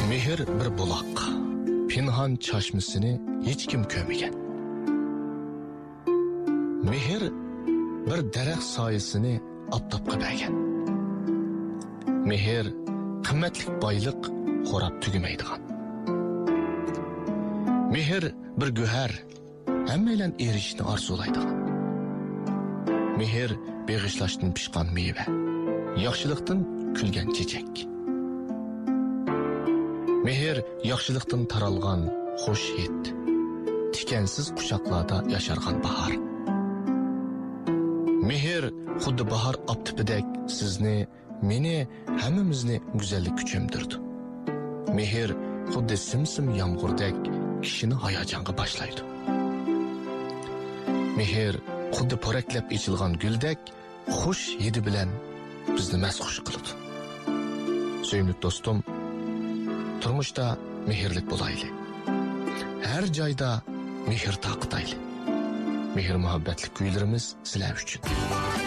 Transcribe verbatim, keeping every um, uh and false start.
Mehr bir buloq, pinhon chashmasini hech kim ko'rmagan. Mehr bir daraxt soyasini oftobga bergan. Mehr qimmatli boyliq xo'rab tugamaydigan. Mehr bir go'har, hammalar erishishni orzulaydigan. Mehr beg'ishlashdan pishgan meva, yaxshilikdan kulgan chechak. Mehr yaxshilikdan taralgan xush hid, tikansiz quchoqlarda yashargan bahor. Mehr xuddi bahor optipidek sizni, meni, hammamizni go'zallikka cho'mdirdi. Mehr xuddi simsim yomg'irdek kishini hayajonga boshlaydi. Mehr xuddi poraklab ichilgan guldek xush hidi bilan bizni masxush qiladi. Sevimli do'stim, turmushda mehrlik bo'laylik. Har joyda mehr taqitaylik. Mehr muhabbatli kuylarimiz sizlar uchun.